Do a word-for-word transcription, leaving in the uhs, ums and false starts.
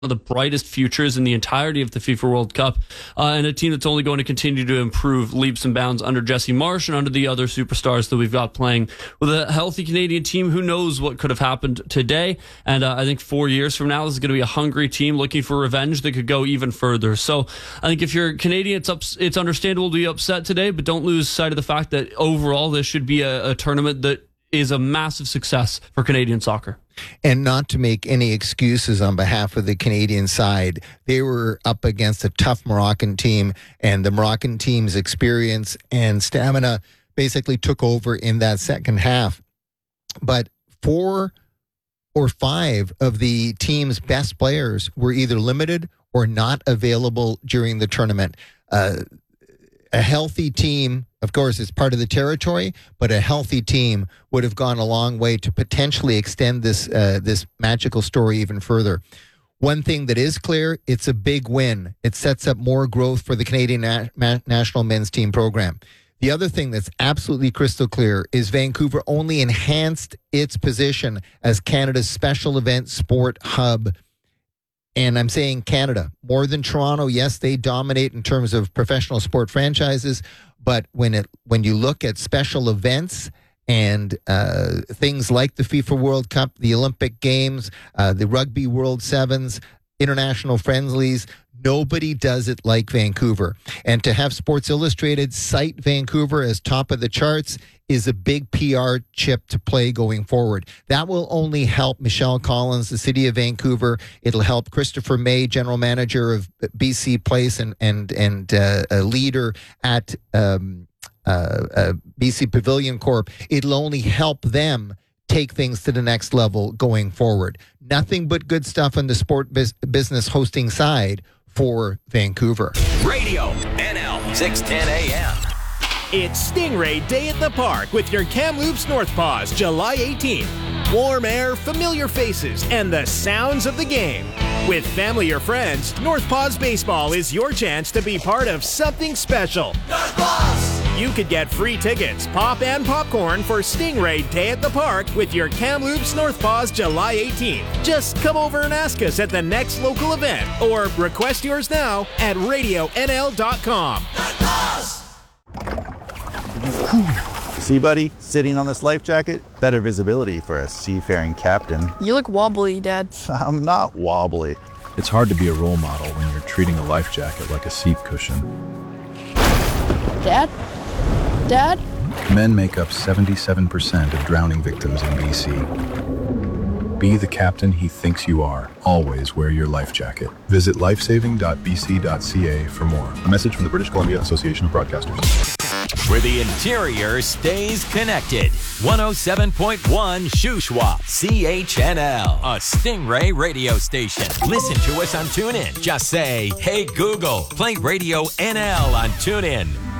of the brightest futures in the entirety of the FIFA World Cup, uh, and a team that's only going to continue to improve leaps and bounds under Jesse Marsch and under the other superstars that we've got playing. With a healthy Canadian team, who knows what could have happened today, and uh, I think four years from now, this is going to be a hungry team looking for revenge that could go even further. So I think if you're Canadian, it's, ups- it's understandable to be upset today, but don't lose sight of the fact that overall this should be a, a tournament that is a massive success for Canadian soccer. And not to make any excuses on behalf of the Canadian side, they were up against a tough Moroccan team, and the Moroccan team's experience and stamina basically took over in that second half. But four or five of the team's best players were either limited or not available during the tournament. Uh, a healthy team, of course, is part of the territory, but a healthy team would have gone a long way to potentially extend this uh, this magical story even further. One thing that is clear, it's a big win. It sets up more growth for the Canadian na- ma- national men's team program. The other thing that's absolutely crystal clear is Vancouver only enhanced its position as Canada's special event sport hub. And I'm saying Canada, more than Toronto. Yes, they dominate in terms of professional sport franchises. But when it when you look at special events and uh, things like the FIFA World Cup, the Olympic Games, uh, the Rugby World Sevens, international friendlies, nobody does it like Vancouver. And to have Sports Illustrated cite Vancouver as top of the charts is a big P R chip to play going forward. That will only help Michelle Collins, the city of Vancouver. It'll help Christopher May, general manager of B C Place and and and uh, a leader at um, uh, uh, B C Pavilion Corp. It'll only help them take things to the next level going forward. Nothing but good stuff on the sport biz- business hosting side for Vancouver. Radio N L six ten A M. It's Stingray Day at the Park with your Kamloops North Paws, July eighteenth. Warm air, familiar faces, and the sounds of the game. With family or friends, North Paws Baseball is your chance to be part of something special. North Paws! You could get free tickets, pop and popcorn for Stingray Day at the Park with your Kamloops North Paws, July eighteenth. Just come over and ask us at the next local event or request yours now at radio N L dot com. North Paws! See, buddy, sitting on this life jacket, better visibility for a seafaring captain. You look wobbly, Dad. I'm not wobbly. It's hard to be a role model when you're treating a life jacket like a seat cushion. Dad? Dad? Men make up seventy-seven percent of drowning victims in B C. Be the captain he thinks you are. Always wear your life jacket. Visit lifesaving dot b c dot c a for more. A message from the British Columbia Association of Broadcasters. Where the interior stays connected. one oh seven point one Shuswap, C H N L, a Stingray radio station. Listen to us on TuneIn. Just say, hey Google, play Radio N L on TuneIn.